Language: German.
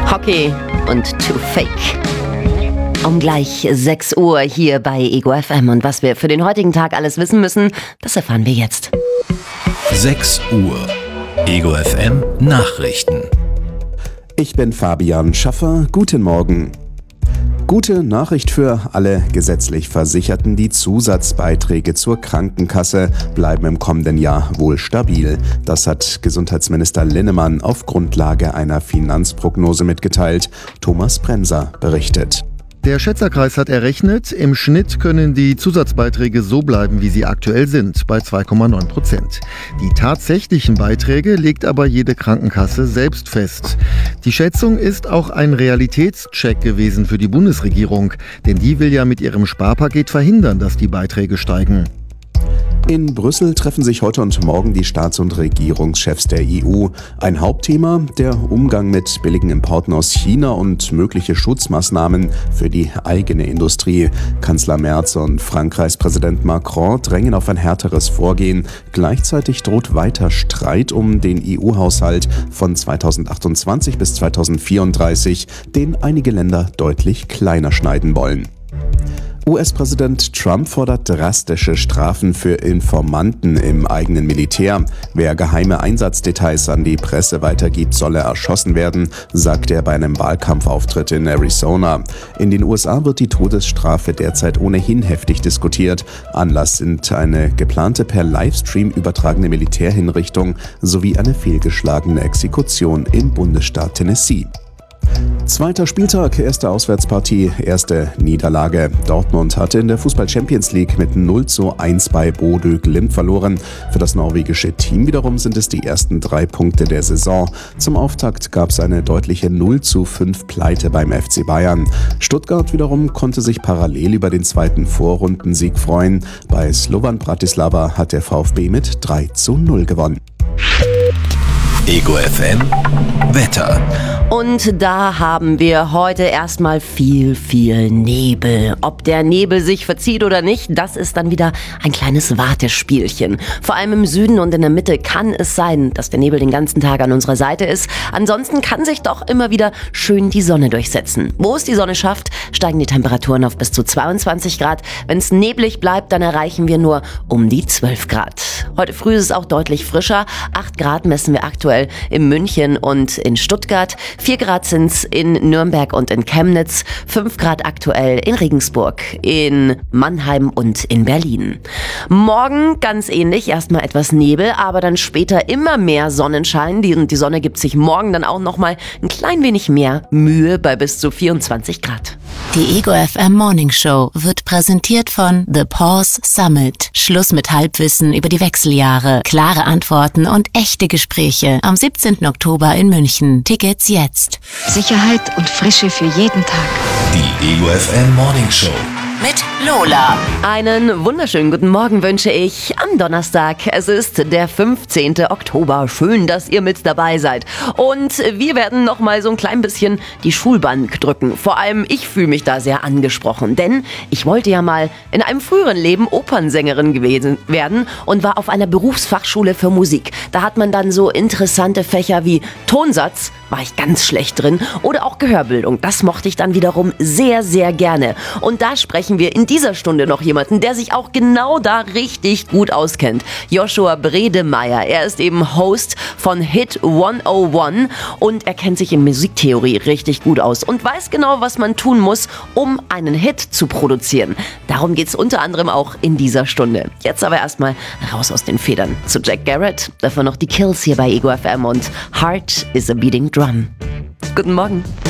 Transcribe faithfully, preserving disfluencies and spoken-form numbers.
Hockey und Too Fake. Um gleich sechs Uhr hier bei Ego F M. Und was wir für den heutigen Tag alles wissen müssen, das erfahren wir jetzt. sechs Uhr. Ego F M Nachrichten. Ich bin Fabian Schaffer. Guten Morgen. Gute Nachricht für alle gesetzlich Versicherten. Die Zusatzbeiträge zur Krankenkasse bleiben im kommenden Jahr wohl stabil. Das hat Gesundheitsminister Linnemann auf Grundlage einer Finanzprognose mitgeteilt. Thomas Brenser berichtet. Der Schätzerkreis hat errechnet, im Schnitt können die Zusatzbeiträge so bleiben, wie sie aktuell sind, bei zwei Komma neun Prozent. Die tatsächlichen Beiträge legt aber jede Krankenkasse selbst fest. Die Schätzung ist auch ein Realitätscheck gewesen für die Bundesregierung, denn die will ja mit ihrem Sparpaket verhindern, dass die Beiträge steigen. In Brüssel treffen sich heute und morgen die Staats- und Regierungschefs der E U. Ein Hauptthema, der Umgang mit billigen Importen aus China und mögliche Schutzmaßnahmen für die eigene Industrie. Kanzler Merz und Frankreichs Präsident Macron drängen auf ein härteres Vorgehen. Gleichzeitig droht weiter Streit um den E U-Haushalt von zweitausendachtundzwanzig bis zweitausendvierunddreißig, den einige Länder deutlich kleiner schneiden wollen. U S-Präsident Trump fordert drastische Strafen für Informanten im eigenen Militär. Wer geheime Einsatzdetails an die Presse weitergibt, solle erschossen werden, sagt er bei einem Wahlkampfauftritt in Arizona. In den U S A wird die Todesstrafe derzeit ohnehin heftig diskutiert. Anlass sind eine geplante per Livestream übertragene Militärhinrichtung sowie eine fehlgeschlagene Exekution im Bundesstaat Tennessee. Zweiter Spieltag, erste Auswärtspartie, erste Niederlage. Dortmund hatte in der Fußball-Champions League mit null zu eins bei Bodø Glimt verloren. Für das norwegische Team wiederum sind es die ersten drei Punkte der Saison. Zum Auftakt gab es eine deutliche null zu fünf Pleite beim F C Bayern. Stuttgart wiederum konnte sich parallel über den zweiten Vorrundensieg freuen. Bei Slovan Bratislava hat der VfB mit drei zu null gewonnen. Ego F M Wetter. Und da haben wir heute erstmal viel, viel Nebel. Ob der Nebel sich verzieht oder nicht, das ist dann wieder ein kleines Wartespielchen. Vor allem im Süden und in der Mitte kann es sein, dass der Nebel den ganzen Tag an unserer Seite ist. Ansonsten kann sich doch immer wieder schön die Sonne durchsetzen. Wo es die Sonne schafft, steigen die Temperaturen auf bis zu zweiundzwanzig Grad. Wenn es neblig bleibt, dann erreichen wir nur um die zwölf Grad. Heute früh ist es auch deutlich frischer. acht Grad messen wir aktuell in München und in Stuttgart. vier Grad sind's in Nürnberg und in Chemnitz, fünf Grad aktuell in Regensburg, in Mannheim und in Berlin. Morgen ganz ähnlich, erstmal etwas Nebel, aber dann später immer mehr Sonnenschein. Die, die Sonne gibt sich morgen dann auch nochmal ein klein wenig mehr Mühe bei bis zu vierundzwanzig Grad. Die Ego F M Morning Show wird präsentiert von The Pause Summit. Schluss mit Halbwissen über die Wechseljahre, klare Antworten und echte Gespräche. Am siebzehnten Oktober in München. Tickets jetzt. Sicherheit und Frische für jeden Tag. Die Ego F M Morning Show. Mit Lola. Einen wunderschönen guten Morgen wünsche ich am Donnerstag. Es ist der fünfzehnten Oktober. Schön, dass ihr mit dabei seid. Und wir werden noch mal so ein klein bisschen die Schulbank drücken. Vor allem ich fühle mich da sehr angesprochen, denn ich wollte ja mal in einem früheren Leben Opernsängerin gewesen werden und war auf einer Berufsfachschule für Musik. Da hat man dann so interessante Fächer wie Tonsatz, war ich ganz schlecht drin, oder auch Gehörbildung. Das mochte ich dann wiederum sehr, sehr gerne. Und da sprechen wir in dieser Stunde noch jemanden, der sich auch genau da richtig gut auskennt. Joshua Bredemeier. Er ist eben Host von Hit hundertundeins und er kennt sich in Musiktheorie richtig gut aus und weiß genau, was man tun muss, um einen Hit zu produzieren. Darum geht es unter anderem auch in dieser Stunde. Jetzt aber erstmal raus aus den Federn zu Jack Garrett. Davon noch die Kills hier bei Ego F M und Heart is a Beating Drum. Guten Morgen.